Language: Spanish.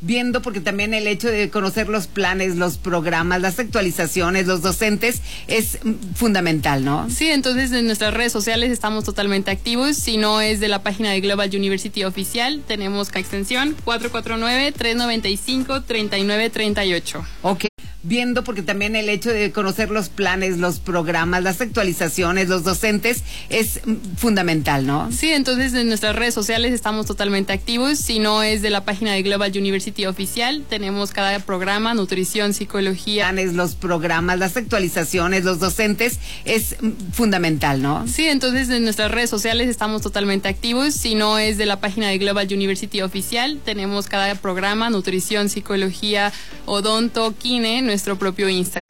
viendo, porque también el hecho de conocer los planes, los programas, las actualizaciones, los docentes es fundamental, ¿no? Sí, entonces en nuestras redes sociales estamos totalmente activos. Si no es de la página de Global University oficial, tenemos extensión 449-395-3938. Ok. Viendo, porque también el hecho de conocer los planes, los programas, las actualizaciones, los docentes es fundamental, ¿no? Sí, entonces en nuestras redes sociales estamos totalmente activos. Si no es de la página de Global University oficial, tenemos cada programa, nutrición, psicología. Planes, los programas, las actualizaciones, los docentes es fundamental, ¿no? Sí, entonces en nuestras redes sociales estamos totalmente activos. Si no es de la página de Global University oficial, tenemos cada programa, nutrición, psicología, odonto, kine, nuestro propio Instagram.